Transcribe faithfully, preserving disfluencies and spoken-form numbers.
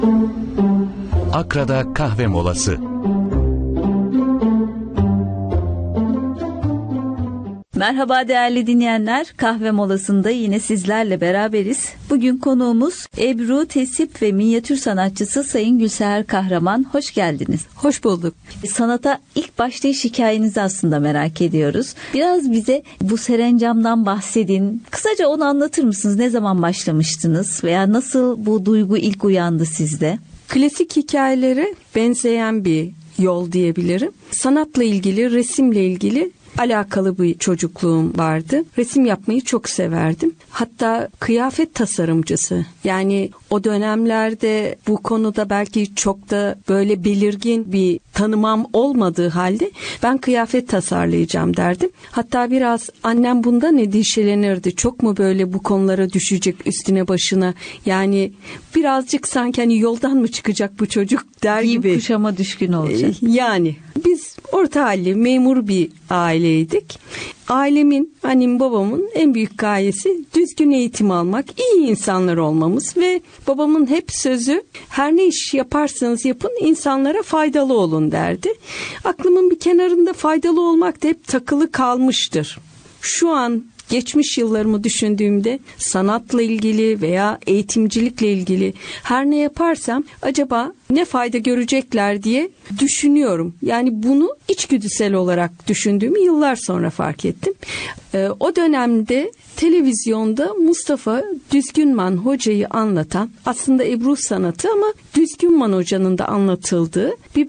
Akra'da kahve molası. Merhaba değerli dinleyenler, kahve molasında yine sizlerle beraberiz. Bugün konuğumuz Ebru, tesip ve minyatür sanatçısı Sayın Gülseher Kahraman. Hoş geldiniz. Hoş bulduk. Sanata ilk başlayış hikayenizi aslında merak ediyoruz. Biraz bize bu serencamdan bahsedin. Kısaca onu anlatır mısınız? Ne zaman başlamıştınız veya nasıl bu duygu ilk uyandı sizde? Klasik hikayelere benzeyen bir yol diyebilirim. Sanatla ilgili, resimle ilgili alakalı bir çocukluğum vardı. Resim yapmayı çok severdim. Hatta kıyafet tasarımcısı. Yani o dönemlerde bu konuda belki çok da böyle belirgin bir tanımam olmadığı halde ben kıyafet tasarlayacağım derdim. Hatta biraz annem bundan endişelenirdi. Çok mu böyle bu konulara düşecek üstüne başına? Yani birazcık sanki hani yoldan mı çıkacak bu çocuk der Giyim gibi. kuşama düşkün olacak. Yani biz orta halli memur bir aileydik. Ailemin, annem babamın en büyük gayesi düzgün eğitim almak, iyi insanlar olmamız ve babamın hep sözü her ne iş yaparsanız yapın insanlara faydalı olun derdi. Aklımın bir kenarında faydalı olmak da hep takılı kalmıştır. Şu an geçmiş yıllarımı düşündüğümde sanatla ilgili veya eğitimcilikle ilgili her ne yaparsam acaba ne fayda görecekler diye düşünüyorum. Yani bunu içgüdüsel olarak düşündüğümü yıllar sonra fark ettim. Ee, o dönemde televizyonda Mustafa Düzgünman Hoca'yı anlatan, aslında Ebru sanatı ama Düzgünman Hoca'nın da anlatıldığı bir